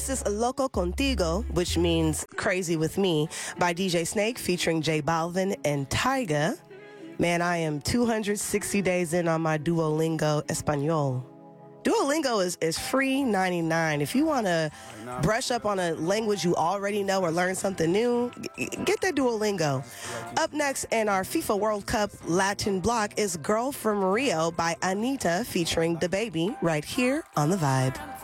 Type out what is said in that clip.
is Loco Contigo, which means Crazy with Me, by DJ Snake featuring J Balvin and Tyga. Man, I am 260 days in on my Duolingo Espanol. Duolingo is free 99. If you want to brush up on a language you already know or learn something new, get that Duolingo. Up next in our FIFA World Cup Latin block is Girl from Rio by Anitta featuring DaBaby right here on The Vibe.